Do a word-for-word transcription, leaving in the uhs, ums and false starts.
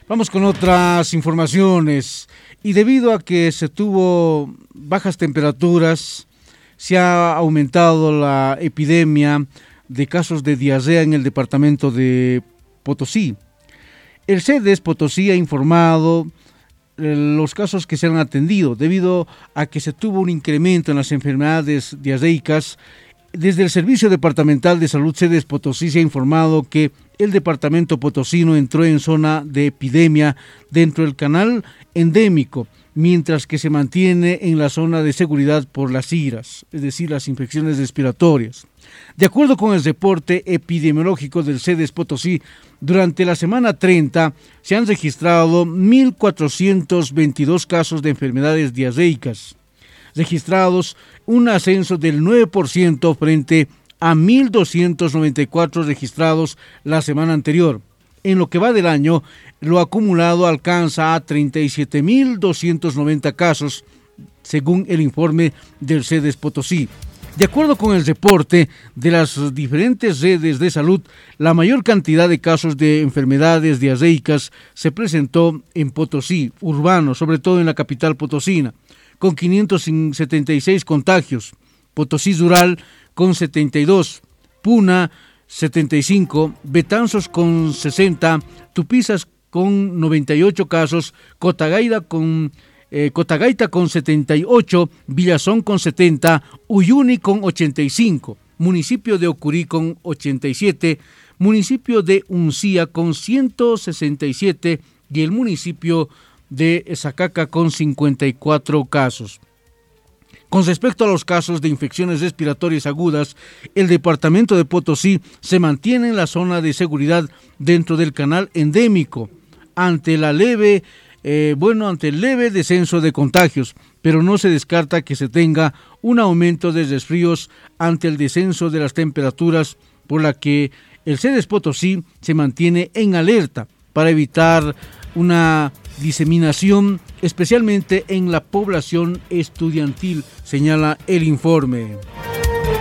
Vamos con otras informaciones. Y debido a que se tuvo bajas temperaturas, se ha aumentado la epidemia de casos de diarrea en el departamento de Potosí. El CEDES Potosí ha informado los casos que se han atendido debido a que se tuvo un incremento en las enfermedades diarreicas. Desde el Servicio Departamental de Salud CEDES Potosí se ha informado que el departamento potosino entró en zona de epidemia dentro del canal endémico, mientras que se mantiene en la zona de seguridad por las I R As, es decir, las infecciones respiratorias. De acuerdo con el reporte epidemiológico del CEDES Potosí, durante la semana treinta se han registrado mil cuatrocientos veintidós casos de enfermedades diarreicas, registrados un ascenso del nueve por ciento frente a mil doscientos noventa y cuatro registrados la semana anterior. En lo que va del año, lo acumulado alcanza a treinta y siete mil doscientos noventa casos, según el informe del CEDES Potosí. De acuerdo con el reporte de las diferentes redes de salud, la mayor cantidad de casos de enfermedades diarreicas se presentó en Potosí, urbano, sobre todo en la capital potosina, con quinientos setenta y seis contagios, Potosí rural con setenta y dos, Puna setenta y cinco, Betanzos con sesenta, Tupizas con noventa y ocho casos, Cotagaita con Eh, Cotagaita con setenta y ocho, Villazón con setenta, Uyuni con ochenta y cinco, municipio de Ocurí con ochenta y siete, municipio de Uncía con ciento sesenta y siete y el municipio de Zacaca con cincuenta y cuatro casos. Con respecto a los casos de infecciones respiratorias agudas, el departamento de Potosí se mantiene en la zona de seguridad dentro del canal endémico, ante la leve Eh, bueno, ante el leve descenso de contagios, pero no se descarta que se tenga un aumento de resfríos ante el descenso de las temperaturas, por la que el CEDES Potosí se mantiene en alerta para evitar una diseminación, especialmente en la población estudiantil, señala el informe.